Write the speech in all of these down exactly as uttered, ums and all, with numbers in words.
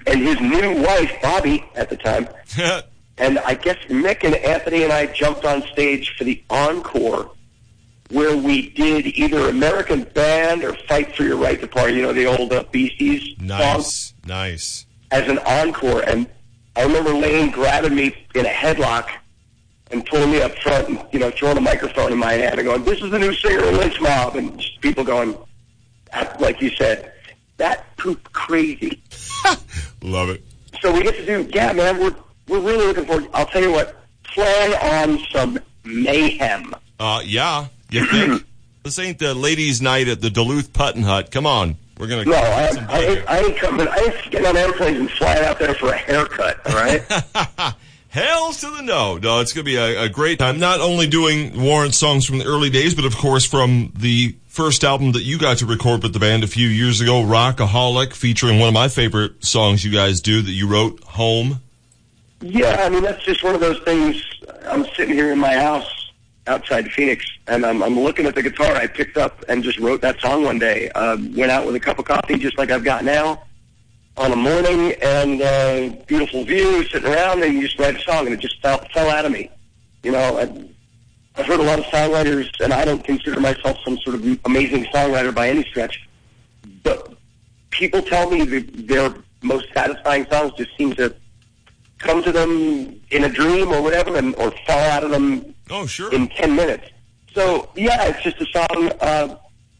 and his new wife, Bobby, at the time. And I guess Mick and Anthony and I jumped on stage for the encore, where we did either American Band or Fight for Your Right to Party, you know, the old uh, Beasties Nice, song, nice. as an encore. And I remember Lane grabbing me in a headlock and pulling me up front and, you know, throwing a microphone in my hand and going, "This is the new singer of Lynch Mob." And just people going, like you said, that poop crazy. Love it. So we get to do, yeah, man, we're, we're really looking forward. I'll tell you what, plan on some mayhem. Uh, yeah. You think? This ain't the ladies' night at the Duluth Puttin' Hut. Come on. We're going to... No, I, I, ain't, I ain't coming. I ain't getting on airplanes and flying out there for a haircut, all right? Hells to the no. No, it's going to be a, a great time. Not only doing Warrant songs from the early days, but of course from the first album that you got to record with the band a few years ago, Rockaholic, featuring one of my favorite songs you guys do that you wrote, Home. Yeah, I mean, that's just one of those things. I'm sitting here in my house outside Phoenix, and I'm, I'm looking at the guitar I picked up and just wrote that song one day. Uh, went out with a cup of coffee, just like I've got now, on a morning, and uh, beautiful view, sitting around, and you just write a song, and it just fell, fell out of me. You know, I, I've heard a lot of songwriters, and I don't consider myself some sort of amazing songwriter by any stretch, but people tell me that their most satisfying songs just seem to come to them in a dream or whatever, and or fall out of them oh, sure. in ten minutes. So, yeah, it's just a song uh,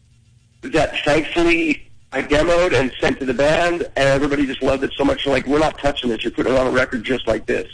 that thankfully I demoed and sent to the band, and everybody just loved it so much. Like, we're not touching this. You're putting it on a record just like this.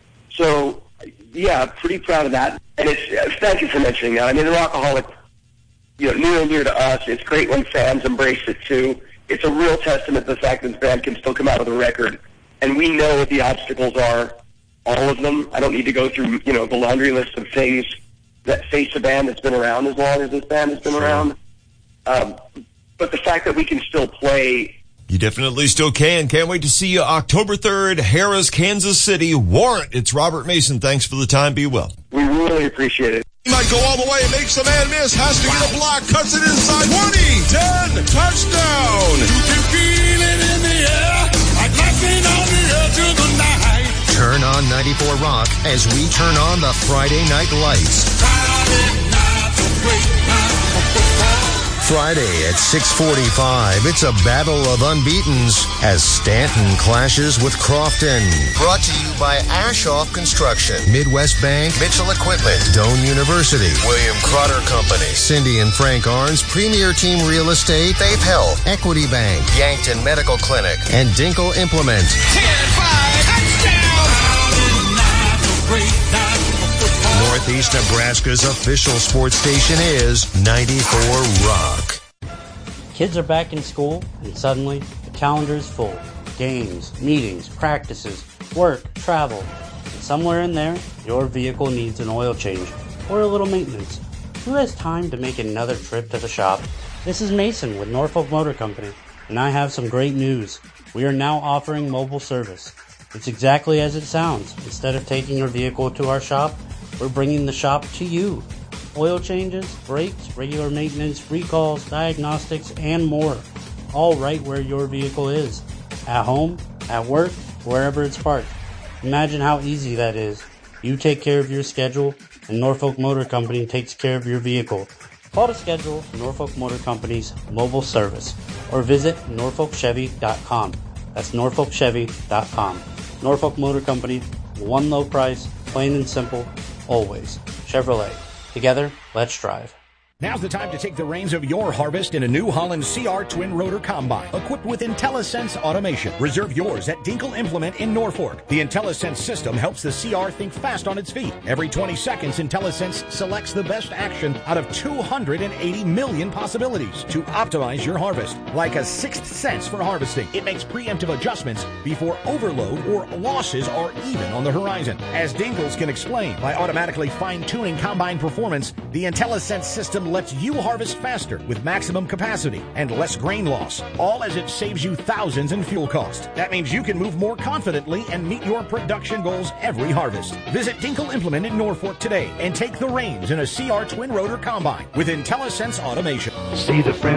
So, yeah, pretty proud of that. And it's uh, thank you for mentioning that. I mean, the Rockaholic, you know, near and dear to us. It's great when fans embrace it, too. It's a real testament to the fact that this band can still come out with a record. And we know what the obstacles are, all of them. I don't need to go through, you know, the laundry list of things that face a band that's been around as long as this band has been sure. around. Um, but the fact that we can still play... You definitely still can. Can't wait to see you October third, Harrah's, Kansas City. Warrant. It's Robert Mason. Thanks for the time. Be well. We really appreciate it. He might go all the way and makes the man miss. Has to get a block. Cuts it inside. twenty, ten, touchdown. You can feel it in the air. Like nothing on the edge of the night. Turn on ninety-four Rock as we turn on the Friday Night Lights. Friday night's a great night for football. Friday at six forty-five, it's a battle of unbeatens as Stanton clashes with Crofton. Brought to you by Ashoff Construction, Midwest Bank, Mitchell Equipment, Doane University, William Crotter Company, Cindy and Frank Arns, Premier Team Real Estate, Faith Health, Equity Bank, Yankton Medical Clinic, and Dinkle Implement. ten five, touchdown. Friday night's a great night for football. Northeast Nebraska's official sports station is ninety-four Rock. Kids are back in school, and suddenly the calendar is full. Games, meetings, practices, work, travel. And somewhere in there, your vehicle needs an oil change or a little maintenance. Who has time to make another trip to the shop? This is Mason with Norfolk Motor Company, and I have some great news. We are now offering mobile service. It's exactly as it sounds. Instead of taking your vehicle to our shop, we're bringing the shop to you. Oil changes, brakes, regular maintenance, recalls, diagnostics, and more. All right where your vehicle is. At home, at work, wherever it's parked. Imagine how easy that is. You take care of your schedule, and Norfolk Motor Company takes care of your vehicle. Call to schedule Norfolk Motor Company's mobile service or visit norfolk chevy dot com. That's norfolk chevy dot com. Norfolk Motor Company, one low price, plain and simple, always. Chevrolet. Together, let's drive. Now's the time to take the reins of your harvest in a New Holland C R Twin Rotor Combine, equipped with IntelliSense automation. Reserve yours at Dinkle Implement in Norfolk. The IntelliSense system helps the C R think fast on its feet. Every twenty seconds, IntelliSense selects the best action out of two hundred eighty million possibilities to optimize your harvest. Like a sixth sense for harvesting, it makes preemptive adjustments before overload or losses are even on the horizon. As Dinkles can explain, by automatically fine-tuning combine performance, the IntelliSense system lets you harvest faster with maximum capacity and less grain loss, all as it saves you thousands in fuel cost. That means you can move more confidently and meet your production goals every harvest. Visit Dinkle Implement in Norfolk today and take the reins in a C R Twin Rotor Combine with IntelliSense automation. See the friend